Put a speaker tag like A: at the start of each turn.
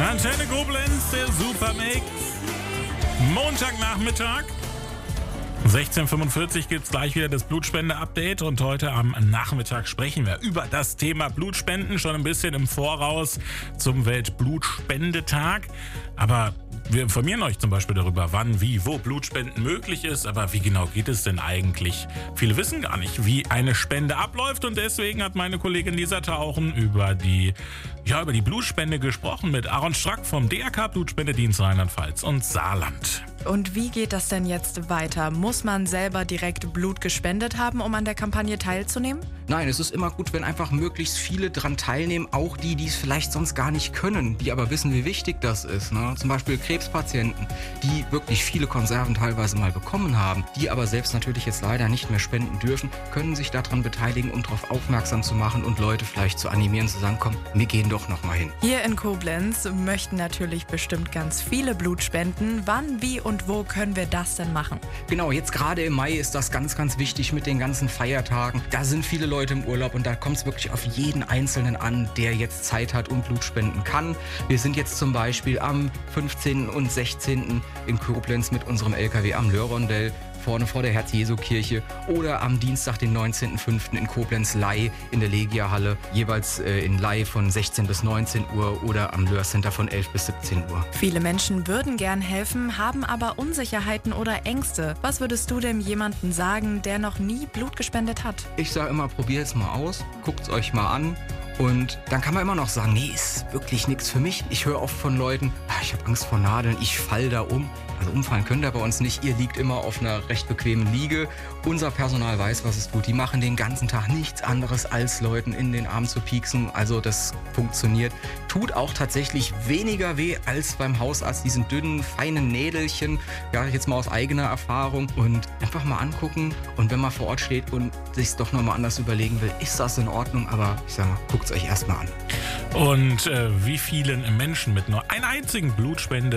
A: Antenne Koblenz, der Supermix. Montagnachmittag. 16:45 gibt es gleich wieder das Blutspende-Update und heute am Nachmittag sprechen wir über das Thema Blutspenden, schon ein bisschen im Voraus zum Weltblutspendetag. Aber wir informieren euch zum Beispiel darüber, wann, wie, wo Blutspenden möglich ist. Aber wie genau geht es denn eigentlich? Viele wissen gar nicht, wie eine Spende abläuft und deswegen hat meine Kollegin Lisa Tauchen über die Blutspende gesprochen mit Aaron Strack vom DRK Blutspendedienst Rheinland-Pfalz und Saarland.
B: Und wie geht das denn jetzt weiter? Muss man selber direkt Blut gespendet haben, um an der Kampagne teilzunehmen?
C: Nein, es ist immer gut, wenn einfach möglichst viele dran teilnehmen, auch die es vielleicht sonst gar nicht können, die aber wissen, wie wichtig das ist. Ne? Zum Beispiel Krebspatienten, die wirklich viele Konserven teilweise mal bekommen haben, die aber selbst natürlich jetzt leider nicht mehr spenden dürfen, können sich daran beteiligen, um darauf aufmerksam zu machen und Leute vielleicht zu animieren, zu sagen, komm, wir gehen doch noch mal hin.
B: Hier in Koblenz möchten natürlich bestimmt ganz viele Blut spenden. Wann, wie und wo können wir das denn machen?
C: Genau, jetzt gerade im Mai ist das ganz, ganz wichtig mit den ganzen Feiertagen. Da sind viele Leute im Urlaub und da kommt es wirklich auf jeden Einzelnen an, der jetzt Zeit hat und Blut spenden kann. Wir sind jetzt zum Beispiel am 15. und 16. in Koblenz mit unserem LKW am Lörrondell vorne vor der Herz-Jesu-Kirche oder am Dienstag, den 19.05. in Koblenz-Ley in der Legia-Halle, jeweils in Ley von 16 bis 19 Uhr oder am Löhr-Center von 11 bis 17 Uhr.
B: Viele Menschen würden gern helfen, haben aber Unsicherheiten oder Ängste. Was würdest du denn jemandem sagen, der noch nie Blut gespendet hat?
C: Ich sage immer, probiert es mal aus, guckt es euch mal an. Und dann kann man immer noch sagen, nee, ist wirklich nichts für mich. Ich höre oft von Leuten, ich habe Angst vor Nadeln, ich fall da um. Also umfallen könnt ihr bei uns nicht. Ihr liegt immer auf einer recht bequemen Liege. Unser Personal weiß, was es tut. Die machen den ganzen Tag nichts anderes, als Leuten in den Arm zu pieksen. Also das funktioniert. Tut auch tatsächlich weniger weh als beim Hausarzt. Diesen dünnen, feinen Nädelchen. Ja, jetzt mal aus eigener Erfahrung. Und einfach mal angucken. Und wenn man vor Ort steht und sich doch nochmal anders überlegen will, ist das in Ordnung. Aber ich sage mal, guckt es euch erstmal an.
A: Und wie vielen Menschen mit nur einer einzigen Blutspende